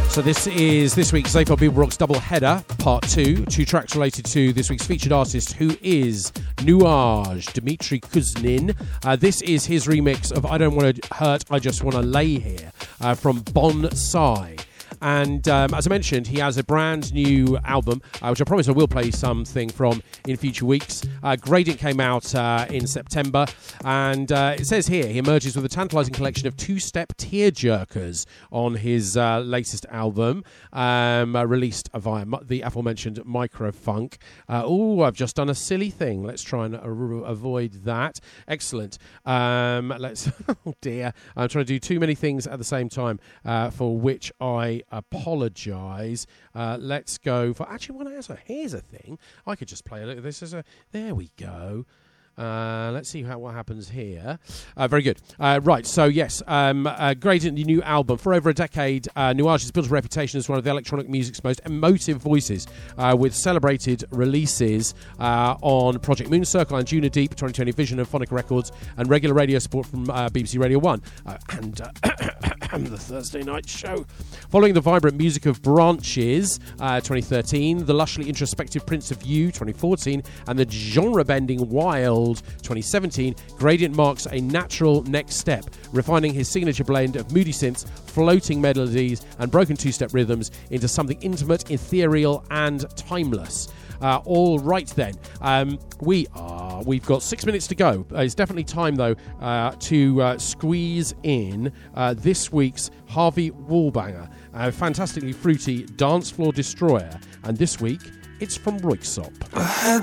So this is this week's Zaphod Beeble Rocks double header, part 2. 2 tracks related to this week's featured artist, who is Nuage, Dmitry Kuznin. This is his remix of I Don't Want to Hurt, I Just Want to Lay Here from Bonsai. And as I mentioned, he has a brand new album, which I promise I will play something from in future weeks. Gradient came out in September, and it says here he emerges with a tantalising collection of two-step tearjerkers on his latest album, released via the aforementioned Microfunk. I've just done a silly thing. Let's try and avoid that. Excellent. Let's. Oh dear, I'm trying to do too many things at the same time, for which I apologise. Let's go for here's a thing. I could just play a little. This is a. There we go. Let's see what happens here. Very good. Right, so yes, Gradient, the new album. For over a decade, Nuage has built a reputation as one of the electronic music's most emotive voices, with celebrated releases on Project Mooncircle and Juna Deep, 2020 Vision and Phonica Records, and regular radio support from BBC Radio 1 and the Thursday night show. Following the vibrant music of Branches, 2013, the lushly introspective Prince of You, 2014, and the genre-bending Wild, 2017, Gradient marks a natural next step, refining his signature blend of moody synths, floating melodies, and broken two-step rhythms into something intimate, ethereal, and timeless. All right then, we've got 6 minutes to go. It's definitely time though to squeeze in this week's Harvey Wallbanger, a fantastically fruity dance floor destroyer, and this week it's from Röyksopp.